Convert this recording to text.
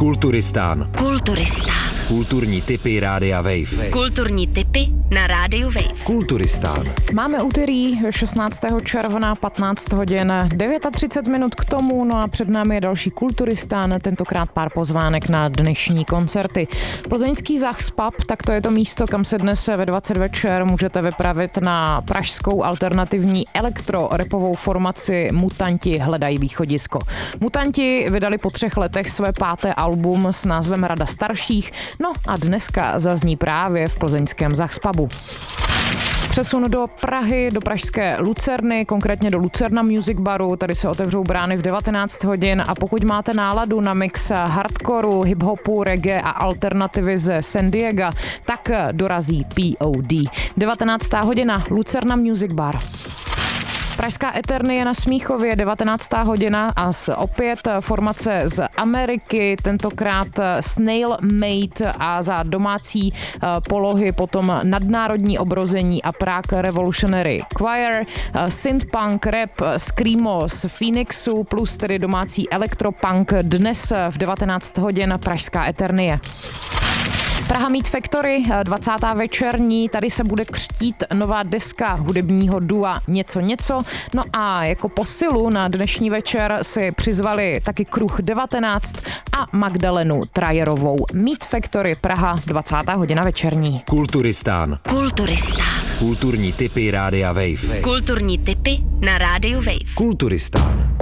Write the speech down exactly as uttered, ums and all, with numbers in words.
Kulturistán. Kulturistán. Kulturní tipy Rádia Wave. Kulturní tipy na Rádiu Wave. Kulturistán. Máme úterý šestnáctého června, patnáct hodin, třicet devět minut k tomu, no a před námi je další Kulturistán, tentokrát pár pozvánek na dnešní koncerty. Plzeňský Zachs Pub, tak to je to místo, kam se dnes ve dvacet večer můžete vypravit na pražskou alternativní elektrorepovou formaci Mutanti hledají východisko. Mutanti vydali po třech letech své páté album s názvem Rada starších, no a dneska zazní právě v plzeňském Zachs Pubu. Přesun do Prahy, do pražské Lucerny, konkrétně do Lucerna Music Baru. Tady se otevřou brány v devatenáct hodin a pokud máte náladu na mix hardcoreu, hiphopu, reggae a alternativy ze San Diega, tak dorazí P O D. devatenáctá hodina, Lucerna Music Bar. Pražská Eternie na Smíchově, devatenáctá hodina a s opět formace z Ameriky, tentokrát Snail Mate a za domácí polohy potom nadnárodní obrození a Prague Revolutionary Choir, synthpunk, rap, screamo z Phoenixu plus tedy domácí elektropunk dnes v devatenáct hodin Pražská Eternie. Praha Meat Factory, dvacátá večerní, tady se bude křtít nová deska hudebního dua Něco něco, no a jako posilu na dnešní večer si přizvali taky Kruh devatenáct a Magdalenu Trajerovou. Meat Factory Praha, dvacátá hodina večerní. Kulturistán. Kulturistán. Kulturní tipy Rádia Wave. Kulturní tipy na Rádiu Wave. Kulturistán.